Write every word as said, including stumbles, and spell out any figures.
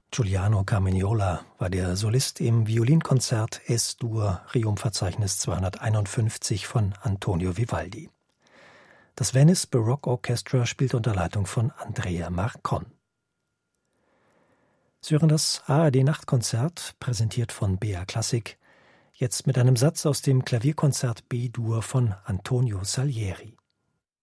Giuliano Carmignola war der Solist im Violinkonzert Es-Dur Requiem-Verzeichnis zweihunderteinundfünfzig von Antonio Vivaldi. Das Venice Baroque Orchestra spielt unter Leitung von Andrea Marcon. Sie hören das A R D-Nachtkonzert, präsentiert von B R Klassik, jetzt mit einem Satz aus dem Klavierkonzert B-Dur von Antonio Salieri.